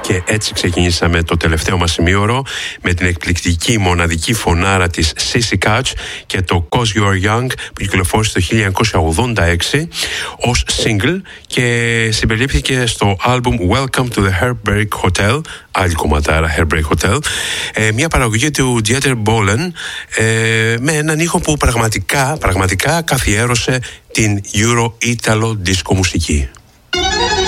και έτσι ξεκινήσαμε το τελευταίο μας ημίωρο με την εκπληκτική μοναδική φωνάρα της Sissy Catch και το Cause You Are Young που κυκλοφόρησε το 1986 ως single και συμπεριλήφθηκε στο άλμπουμ Welcome to the Heartbreak Hotel, άλλη κομματάρα Heartbreak Hotel, μια παραγωγή του Dieter Bohlen με έναν ήχο που πραγματικά καθιέρωσε την Euro-Italo disco μουσική.